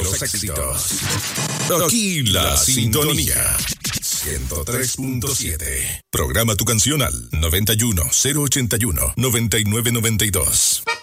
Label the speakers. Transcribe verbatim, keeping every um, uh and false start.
Speaker 1: los éxitos. Aquí la sintonía. ciento tres punto siete. Programa tu canción al noventa y uno, cero ochenta y uno, noventa y nueve noventa y dos.